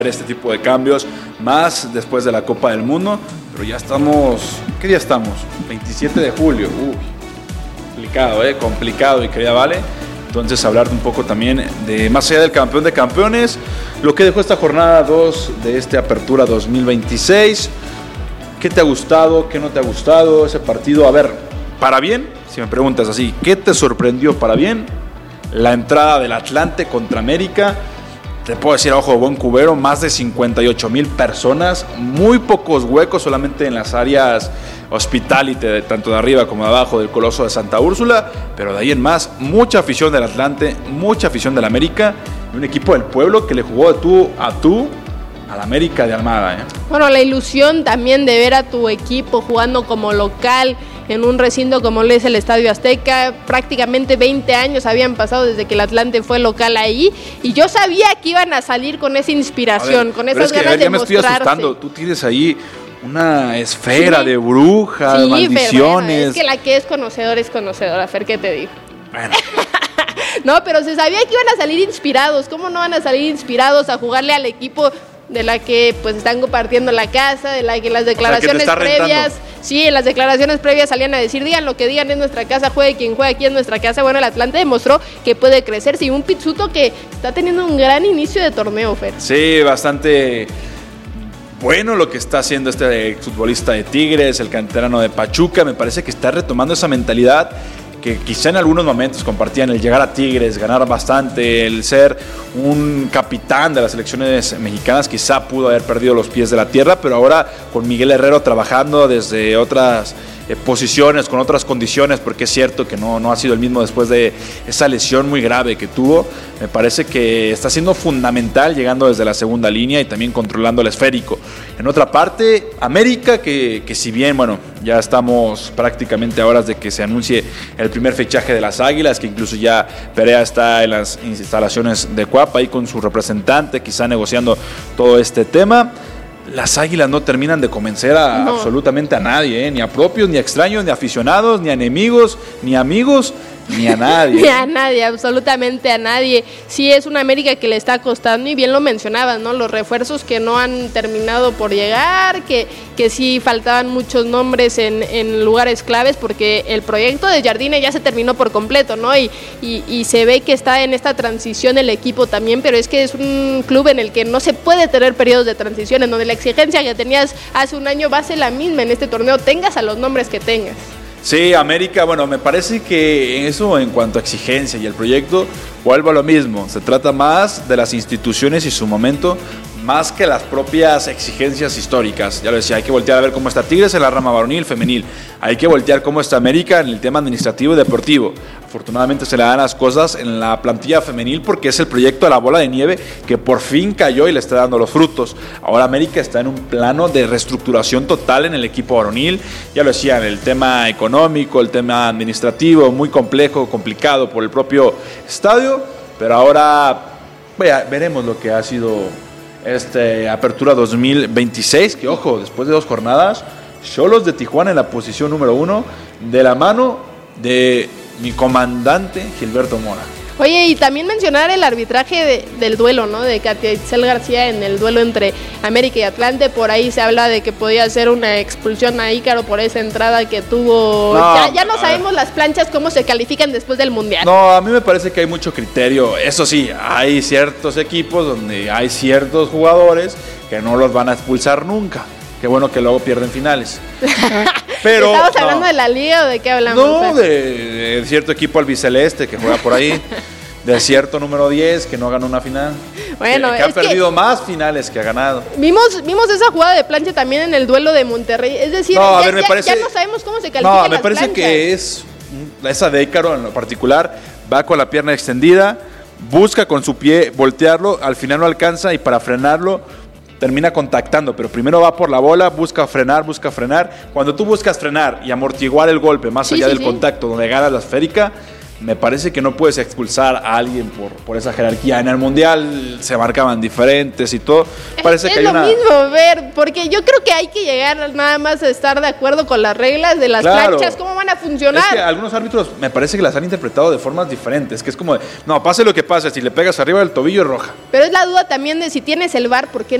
este tipo de cambios, más después de la Copa del Mundo, pero ya estamos, ¿qué día estamos? 27 de julio, complicado, mi querida Vale. Entonces hablar un poco también de, más allá del campeón de campeones, lo que dejó esta jornada 2 de esta apertura 2026. ¿Qué te ha gustado? ¿Qué no te ha gustado ese partido? A ver, para bien, si me preguntas así, ¿qué te sorprendió para bien? La entrada del Atlante contra América. Te puedo decir a ojo de buen cubero, más de 58,000 personas, muy pocos huecos solamente en las áreas hospitality, tanto de arriba como de abajo del Coloso de Santa Úrsula, pero de ahí en más, mucha afición del Atlante, mucha afición del América, y un equipo del pueblo que le jugó de tú a tú a la América de Almada. Bueno, la ilusión también de ver a tu equipo jugando como local en un recinto como es el Estadio Azteca. Prácticamente 20 años habían pasado desde que el Atlante fue local ahí, y yo sabía que iban a salir con esa inspiración, con esas ganas de mostrarse. Me estoy asustando, tú tienes ahí una esfera de brujas, maldiciones. Pero bueno, es que la que es conocedora, Fer, ¿qué te digo? Bueno. No, pero se sabía que iban a salir inspirados. ¿Cómo no van a salir inspirados a jugarle al equipo de la que pues están compartiendo la casa, de la que las declaraciones previas, sí, en las declaraciones previas salían a decir, digan lo que digan, es nuestra casa, juegue quien juegue aquí en nuestra casa? Bueno, el Atlante demostró que puede crecer, sí, un Pizzuto que está teniendo un gran inicio de torneo, Fer. Sí, bastante bueno lo que está haciendo este futbolista de Tigres, el canterano de Pachuca. Me parece que está retomando esa mentalidad que quizá en algunos momentos compartían, el llegar a Tigres, ganar bastante, el ser un capitán de las selecciones mexicanas. Quizá pudo haber perdido los pies de la tierra, pero ahora con Miguel Herrero trabajando desde otras posiciones, con otras condiciones, porque es cierto que no ha sido el mismo después de esa lesión muy grave que tuvo. Me parece que está siendo fundamental llegando desde la segunda línea y también controlando el esférico. En otra parte, América, que si bien, bueno, ya estamos prácticamente a horas de que se anuncie el primer fichaje de las Águilas, que incluso ya Perea está en las instalaciones de Cuapa ahí con su representante, quizá negociando todo este tema. Las Águilas no terminan de convencer absolutamente a nadie, ni a propios, ni a extraños, ni a aficionados, ni a enemigos, ni a amigos, ni a nadie. Ni a nadie, absolutamente a nadie. Sí, es una América que le está costando, y bien lo mencionabas, ¿no? Los refuerzos que no han terminado por llegar, que sí faltaban muchos nombres en lugares claves, porque el proyecto de Jardine ya se terminó por completo, ¿no? Y se ve que está en esta transición el equipo también, pero es que es un club en el que no se puede tener periodos de transición, en donde la exigencia que tenías hace un año va a ser la misma en este torneo, tengas a los nombres que tengas. Sí, América, bueno, me parece que eso en cuanto a exigencia y el proyecto, vuelvo a lo mismo. Se trata más de las instituciones y su momento, más que las propias exigencias históricas. Ya lo decía, hay que voltear a ver cómo está Tigres en la rama varonil, femenil. Hay que voltear cómo está América en el tema administrativo y deportivo. Afortunadamente se le dan las cosas en la plantilla femenil, porque es el proyecto de la bola de nieve que por fin cayó y le está dando los frutos. Ahora América está en un plano de reestructuración total en el equipo varonil. Ya lo decía, en el tema económico, el tema administrativo, muy complejo, complicado por el propio estadio. Pero ahora veremos lo que ha sido apertura 2026, que ojo, después de 2 jornadas, Xolos de Tijuana en la posición número 1, de la mano de mi comandante Gilberto Mora. Oye, y también mencionar el arbitraje del duelo, ¿no? De Katia Itzel García en el duelo entre América y Atlante. Por ahí se habla de que podía ser una expulsión a Ícaro por esa entrada que tuvo. Ya no sabemos las planchas cómo se califican después del Mundial. No, a mí me parece que hay mucho criterio. Eso sí, hay ciertos equipos donde hay ciertos jugadores que no los van a expulsar nunca. Qué bueno que luego pierden finales. Pero ¿estamos hablando de la liga o de qué hablamos? No, de cierto equipo albiceleste que juega por ahí, de cierto número 10 que no ganó una final. Bueno, que ha perdido más finales que ha ganado. Vimos esa jugada de plancha también en el duelo de Monterrey. Es decir, ya no sabemos cómo se califican. No, me parece planchas. Que es esa de Ícaro en lo particular, va con la pierna extendida, busca con su pie voltearlo, al final no alcanza y para frenarlo termina contactando, pero primero va por la bola, busca frenar. Cuando tú buscas frenar y amortiguar el golpe más allá del contacto donde ganas la esférica, me parece que no puedes expulsar a alguien por esa jerarquía. En el Mundial se marcaban diferentes y todo. Parece es que hay lo mismo, ver, porque yo creo que hay que llegar nada más a estar de acuerdo con las reglas de las planchas, cómo van a funcionar. Es que algunos árbitros me parece que las han interpretado de formas diferentes, que es como de, no, pase lo que pase, si le pegas arriba del tobillo es roja. Pero es la duda también de si tienes el VAR, ¿por qué